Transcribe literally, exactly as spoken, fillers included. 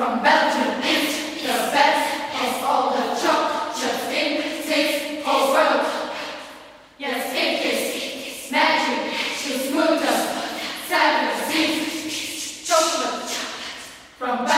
From Belgium, it's the best of all the chocolate in this whole world. Yes, it is magic to smooth us seven seas chocolate from Belgium.